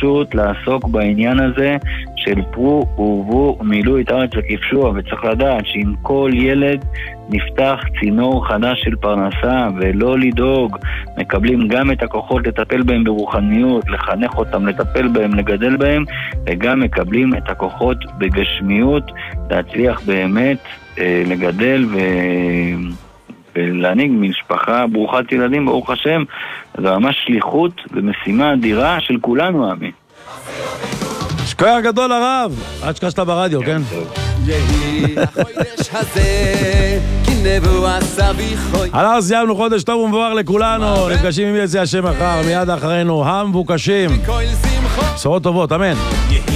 פשוט לעסוק בעניין הזה של פרו ורבו ומילאו את הארץ וכבשוה, וצריך לדעת שאם כל ילד נפתח צינור חדש של פרנסה ולא לדאוג, מקבלים גם את הכוחות לטפל בהם ברוחניות, לחנך אותם, לטפל בהם, לגדל בהם, וגם מקבלים את הכוחות בגשמיות להצליח באמת לגדל ולהנהיג משפחה ברוכת ילדים, ברוך השם. זו ממש שליחות ומשימה אדירה של כולנו, עמי. שכוח גדול הרב, עד שקשת ברדיו, כן? הלאה, סיימנו חודש טוב ומבורך לכולנו. נפגשים עם יצא השם מחר, מיד אחרינו המבוקשים. בשורות טובות, אמן.